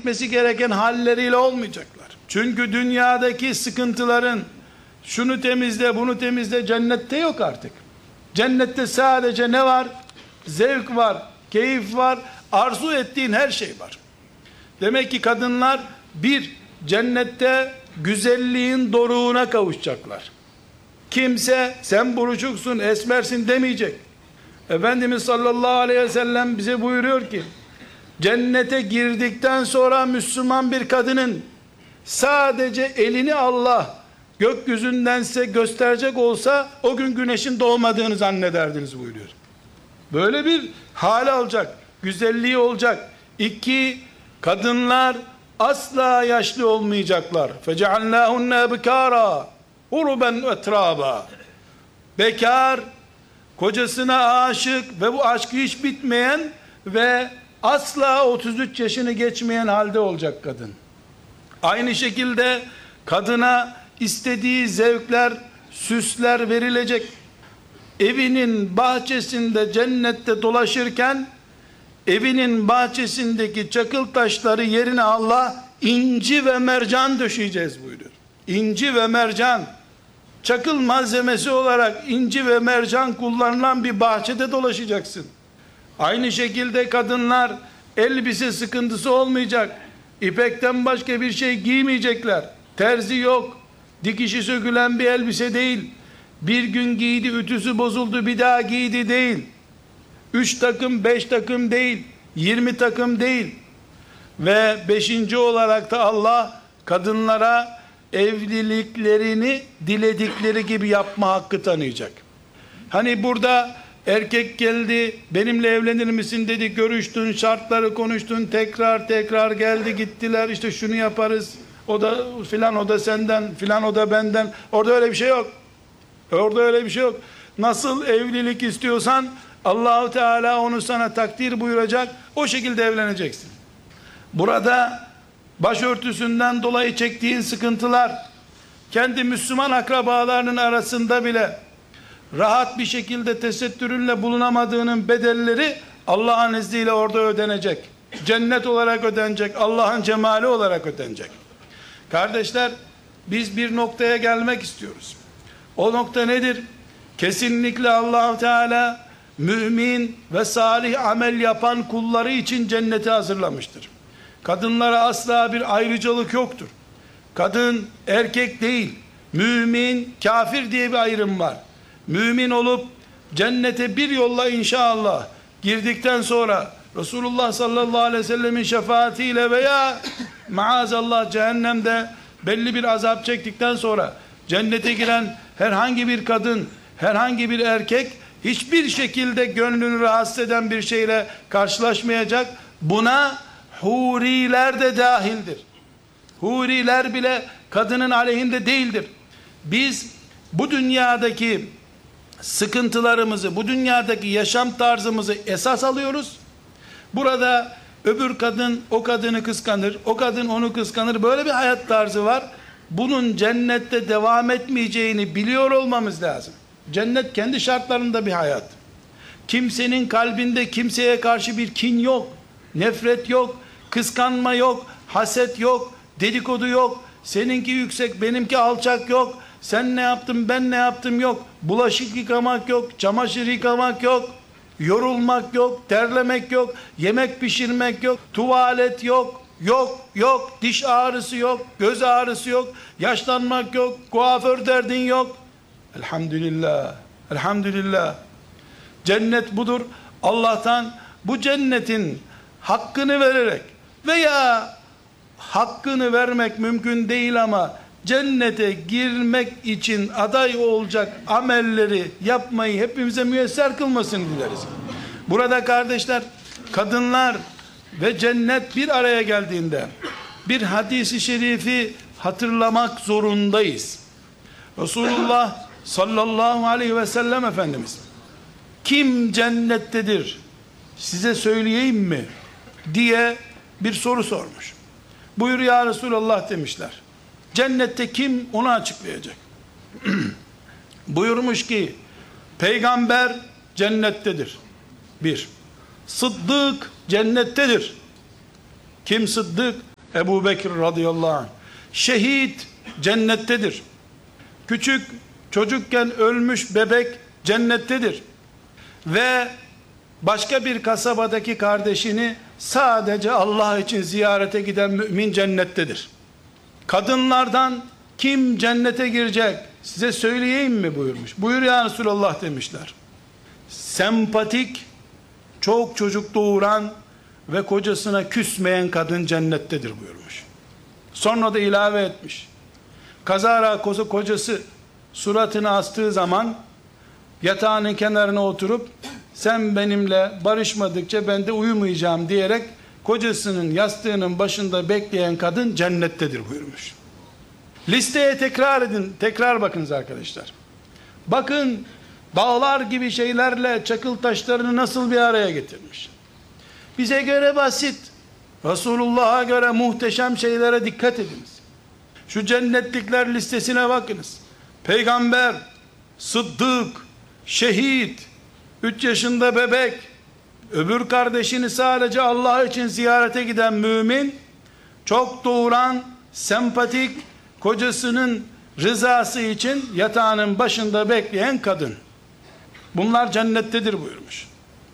gitmesi gereken halleriyle olmayacaklar. Çünkü dünyadaki sıkıntıların şunu temizle, bunu temizle, cennette yok artık. Cennette sadece ne var? Zevk var, keyif var, arzu ettiğin her şey var. Demek ki kadınlar cennette güzelliğin doruğuna kavuşacaklar. Kimse sen buruşuksun, esmersin demeyecek. Efendimiz sallallahu aleyhi ve sellem bize buyuruyor ki, cennete girdikten sonra Müslüman bir kadının sadece elini Allah gökyüzündense gösterecek olsa o gün güneşin doğmadığını zannederdiniz buyuruyor. Böyle bir hale olacak, güzelliği olacak. 2, kadınlar asla yaşlı olmayacaklar. فَجَعَلْنَاهُنَّ اَبْكَارًا uruben etraba. Bekar, kocasına aşık ve bu aşkı hiç bitmeyen ve asla 33 yaşını geçmeyen halde olacak kadın. Aynı şekilde kadına istediği zevkler, süsler verilecek. Evinin bahçesinde cennette dolaşırken evinin bahçesindeki çakıl taşları yerine Allah inci ve mercan döşeyeceğiz buyuruyor. İnci ve mercan, çakıl malzemesi olarak inci ve mercan kullanılan bir bahçede dolaşacaksın. Aynı şekilde kadınlar elbise sıkıntısı olmayacak. İpekten başka bir şey giymeyecekler. Terzi yok. Dikişi sökülen bir elbise değil. Bir gün giydi, ütüsü bozuldu, bir daha giydi değil. 3 takım, 5 takım değil. 20 takım değil. Ve 5. olarak da Allah kadınlara evliliklerini diledikleri gibi yapma hakkı tanıyacak. Hani burada erkek geldi, benimle evlenir misin dedi, görüştün, şartları konuştun, tekrar geldi gittiler, işte şunu yaparız, o da filan, o da senden, filan o da benden. Orada öyle bir şey yok. Orada öyle bir şey yok. Nasıl evlilik istiyorsan Allah-u Teala onu sana takdir buyuracak, o şekilde evleneceksin. Burada başörtüsünden dolayı çektiğin sıkıntılar, kendi Müslüman akrabalarının arasında bile rahat bir şekilde tesettürünle bulunamadığının bedelleri Allah'ın izniyle orada ödenecek. Cennet olarak ödenecek, Allah'ın cemali olarak ödenecek. Kardeşler, biz bir noktaya gelmek istiyoruz. O nokta nedir? Kesinlikle Allah-u Teala mümin ve salih amel yapan kulları için cenneti hazırlamıştır. Kadınlara asla bir ayrıcalık yoktur. Kadın, erkek değil, mümin, kafir diye bir ayrım var. Mümin olup cennete bir yolla inşallah girdikten sonra Resulullah sallallahu aleyhi ve sellemin şefaatiyle veya maazallah cehennemde belli bir azap çektikten sonra cennete giren herhangi bir kadın, herhangi bir erkek hiçbir şekilde gönlünü rahatsız eden bir şeyle karşılaşmayacak. Buna huriler de dahildir. Huriler bile kadının aleyhinde değildir. Biz bu dünyadaki sıkıntılarımızı, bu dünyadaki yaşam tarzımızı esas alıyoruz. Burada öbür kadın o kadını kıskanır, o kadın onu kıskanır. Böyle bir hayat tarzı var. Bunun cennette devam etmeyeceğini biliyor olmamız lazım. Cennet kendi şartlarında bir hayat. Kimsenin kalbinde kimseye karşı bir kin yok, nefret yok, kıskanma yok, haset yok, dedikodu yok, seninki yüksek, benimki alçak yok, sen ne yaptın, ben ne yaptım yok, bulaşık yıkamak yok, çamaşır yıkamak yok, yorulmak yok, terlemek yok, yemek pişirmek yok, tuvalet yok, diş ağrısı yok, göz ağrısı yok, yaşlanmak yok, kuaför derdin yok. Elhamdülillah. Cennet budur. Allah'tan bu cennetin hakkını vererek veya hakkını vermek mümkün değil ama cennete girmek için aday olacak amelleri yapmayı hepimize müyesser kılmasını dileriz. Burada kardeşler, kadınlar ve cennet bir araya geldiğinde bir hadisi şerifi hatırlamak zorundayız. Resulullah sallallahu aleyhi ve sellem Efendimiz kim cennettedir size söyleyeyim mi diye bir soru sormuş. Buyur ya Resulallah demişler. Cennette kim, onu açıklayacak. Buyurmuş ki peygamber cennettedir. 1. Sıddık cennettedir. Kim sıddık? Ebu Bekir radıyallahu anh. Şehit cennettedir. Küçük çocukken ölmüş bebek cennettedir. Ve başka bir kasabadaki kardeşini sadece Allah için ziyarete giden mümin cennettedir. Kadınlardan kim cennete girecek size söyleyeyim mi buyurmuş. Buyur ya Resulallah demişler. Sempatik, çok çocuk doğuran ve kocasına küsmeyen kadın cennettedir buyurmuş. Sonra da ilave etmiş. Kazara kocası suratını astığı zaman yatağının kenarına oturup sen benimle barışmadıkça ben de uyumayacağım diyerek kocasının yastığının başında bekleyen kadın cennettedir buyurmuş. Listeye tekrar edin, tekrar bakınız arkadaşlar. Bakın dağlar gibi şeylerle çakıl taşlarını nasıl bir araya getirmiş. Bize göre basit, Resulullah'a göre muhteşem şeylere dikkat ediniz. Şu cennetlikler listesine bakınız. Peygamber, sıddık, şehit, 3 yaşında bebek, öbür kardeşini sadece Allah için ziyarete giden mümin, çok doğuran, sempatik, kocasının rızası için yatağının başında bekleyen kadın. Bunlar cennettedir buyurmuş.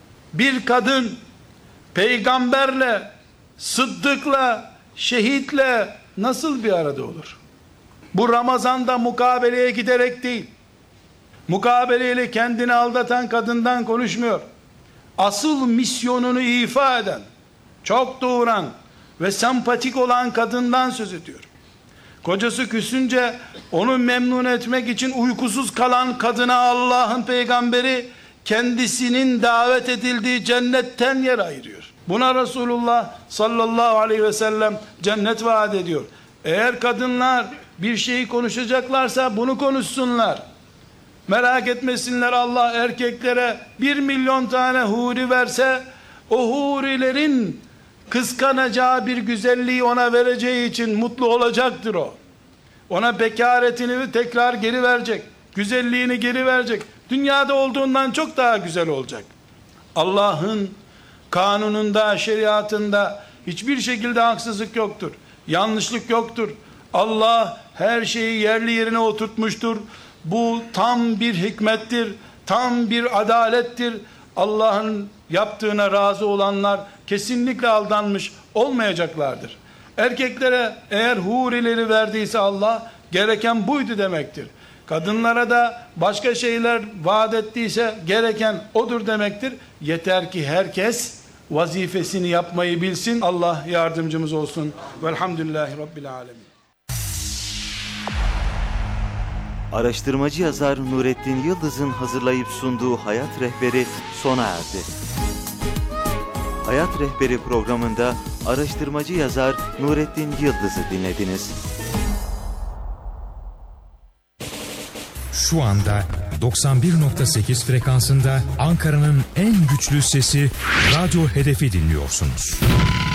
Bir kadın peygamberle, sıddıkla, şehitle nasıl bir arada olur? Bu Ramazan'da mukabeleye giderek değil, mukabeleyle kendini aldatan kadından konuşmuyor. Asıl misyonunu ifa eden, çok doğuran ve sempatik olan kadından söz ediyor. Kocası küsünce onu memnun etmek için uykusuz kalan kadına Allah'ın peygamberi kendisinin davet edildiği cennetten yer ayırıyor. Buna Resulullah sallallahu aleyhi ve sellem cennet vaat ediyor. Eğer kadınlar bir şeyi konuşacaklarsa bunu konuşsunlar. Merak etmesinler, Allah erkeklere 1 milyon tane huri verse o hurilerin kıskanacağı bir güzelliği ona vereceği için mutlu olacaktır o. Ona bekaretini tekrar geri verecek. Güzelliğini geri verecek. Dünyada olduğundan çok daha güzel olacak. Allah'ın kanununda, şeriatında hiçbir şekilde haksızlık yoktur. Yanlışlık yoktur. Allah her şeyi yerli yerine oturtmuştur. Bu tam bir hikmettir. Tam bir adalettir. Allah'ın yaptığına razı olanlar kesinlikle aldanmış olmayacaklardır. Erkeklere eğer hurileri verdiyse Allah, gereken buydu demektir. Kadınlara da başka şeyler vaat ettiyse gereken odur demektir. Yeter ki herkes vazifesini yapmayı bilsin. Allah yardımcımız olsun. Velhamdülillahi Rabbil alemin. Araştırmacı yazar Nurettin Yıldız'ın hazırlayıp sunduğu Hayat Rehberi sona erdi. Hayat Rehberi programında araştırmacı yazar Nurettin Yıldız'ı dinlediniz. Şu anda 91.8 frekansında Ankara'nın en güçlü sesi Radyo Hedef'i dinliyorsunuz.